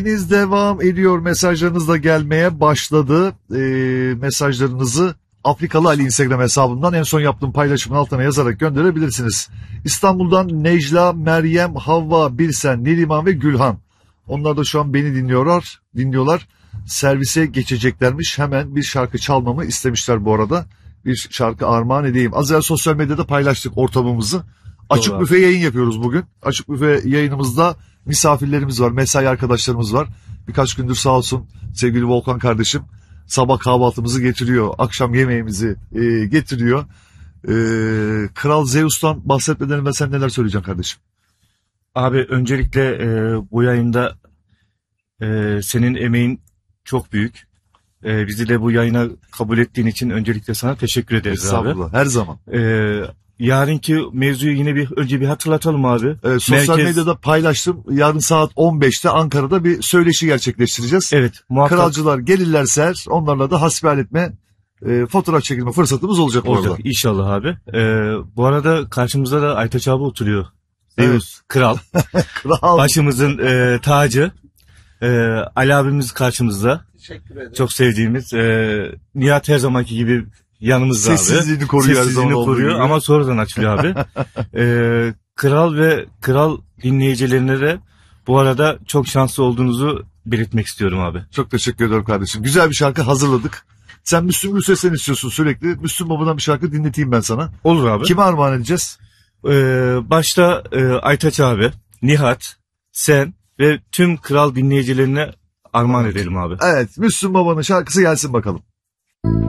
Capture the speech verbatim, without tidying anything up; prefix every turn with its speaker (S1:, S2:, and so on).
S1: Deniz devam ediyor. Mesajlarınız da gelmeye başladı. Ee, mesajlarınızı Afrikalı Ali Instagram hesabından en son yaptığım paylaşımın altına yazarak gönderebilirsiniz. İstanbul'dan Necla, Meryem, Havva, Birsen, Neriman ve Gülhan. Onlar da şu an beni dinliyorlar. Dinliyorlar. Servise geçeceklermiş. Hemen bir şarkı çalmamı istemişler bu arada. Bir şarkı armağan edeyim. Az önce sosyal medyada paylaştık ortamımızı. Açık büfe yayın yapıyoruz bugün. Açık büfe yayınımızda misafirlerimiz var, mesai arkadaşlarımız var. Birkaç gündür sağ olsun sevgili Volkan kardeşim sabah kahvaltımızı getiriyor, akşam yemeğimizi e, getiriyor. E, Kral Zeus'tan bahsetmeden evvel sen neler söyleyeceksin kardeşim?
S2: Abi öncelikle e, bu yayında e, senin emeğin çok büyük. E, bizi de bu yayına kabul ettiğin için öncelikle sana teşekkür ederiz abi.
S1: Estağfurullah, her zaman.
S2: E, yarınki mevzuyu yine bir önce bir hatırlatalım abi.
S1: E, sosyal
S2: Merkez...
S1: medyada paylaştım. Yarın saat on beşte Ankara'da bir söyleşi gerçekleştireceğiz.
S2: Evet, muhakkak.
S1: Kralcılar gelirlerse eğer onlarla da hasbihal etme, e, fotoğraf çekilme fırsatımız olacak,
S2: olacak
S1: orada.
S2: İnşallah abi. E, bu arada karşımızda da Aytaç abi oturuyor. Zeus, evet. Kral.
S1: Kral.
S2: Başımızın e, tacı. E, Ali abimiz karşımızda.
S3: Teşekkür ederim.
S2: Çok sevdiğimiz. E, Nihat her zamanki gibi yanımızda abi.
S1: Sessizliğini koruyor.
S2: Sessizliğini koruyor ama sonradan açılıyor abi. e, Kral ve Kral dinleyicilerine de bu arada çok şanslı olduğunuzu belirtmek istiyorum abi.
S1: Çok teşekkür ederim kardeşim. Güzel bir şarkı hazırladık. Sen Müslüm Gürses'ten istiyorsun sürekli. Müslüm Baba'dan bir şarkı dinleteyim ben sana.
S2: Olur abi.
S1: Kime armağan edeceğiz?
S2: Ee, başta e, Aytaç abi, Nihat, sen ve tüm Kral dinleyicilerine armağan edelim abi.
S1: Evet, Müslüm Baba'nın şarkısı gelsin bakalım.